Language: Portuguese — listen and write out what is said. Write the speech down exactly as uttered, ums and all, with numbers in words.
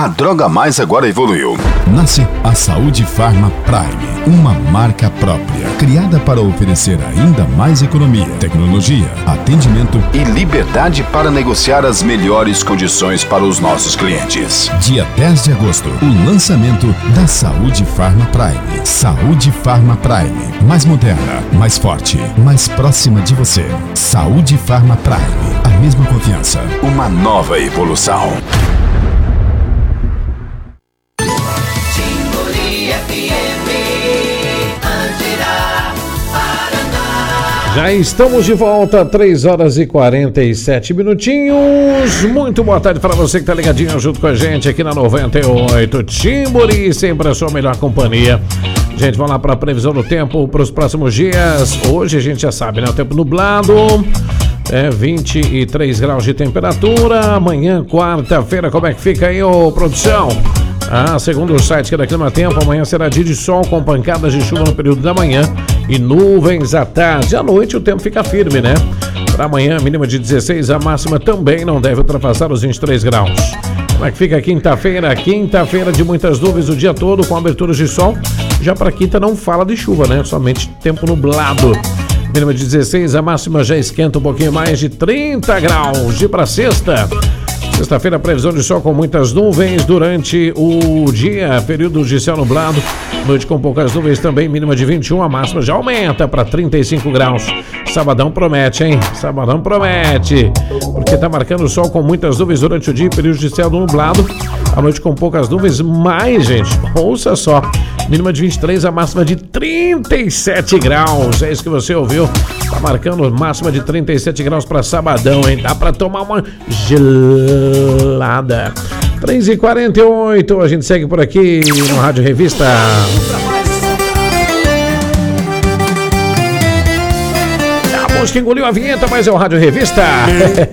A Droga Mais agora evoluiu. Nasce a Saúde Farma Prime, uma marca própria, criada para oferecer ainda mais economia, tecnologia, atendimento e liberdade para negociar as melhores condições para os nossos clientes. Dia dez de agosto, o lançamento da Saúde Farma Prime. Saúde Farma Prime, mais moderna, mais forte, mais próxima de você. Saúde Farma Prime, a mesma confiança. Uma nova evolução. Já estamos de volta, três horas e quarenta e sete minutinhos. Muito boa tarde para você que tá ligadinho junto com a gente aqui na noventa e oito. Timburi, sempre a sua melhor companhia. Gente, vamos lá para a previsão do tempo para os próximos dias. Hoje a gente já sabe, né? O tempo nublado, é vinte e três graus de temperatura. Amanhã, quarta-feira, como é que fica aí, ô produção? Ah, segundo o site que é da Clima Tempo, amanhã será dia de sol com pancadas de chuva no período da manhã e nuvens à tarde. À noite o tempo fica firme, né? Para amanhã, mínima de dezesseis, a máxima também não deve ultrapassar os vinte e três graus. Como é que fica quinta-feira? Quinta-feira de muitas nuvens o dia todo, com aberturas de sol. Já para quinta não fala de chuva, né? Somente tempo nublado. Mínima de dezesseis, a máxima já esquenta um pouquinho mais, de trinta graus. De para sexta. Sexta-feira, previsão de sol com muitas nuvens durante o dia, período de céu nublado, noite com poucas nuvens também, mínima de vinte e um, a máxima já aumenta para trinta e cinco graus. Sabadão promete, hein? Sabadão promete, porque tá marcando o sol com muitas nuvens durante o dia, período de céu nublado, a noite com poucas nuvens, mais, gente, ouça só, mínima de vinte e três, a máxima de trinta e sete graus, é isso que você ouviu, tá marcando máxima de trinta e sete graus para sabadão, hein? Dá para tomar uma gelada. três e quarenta e oito, a gente segue por aqui no Rádio Revista. A música engoliu a vinheta, mas é o Rádio Revista.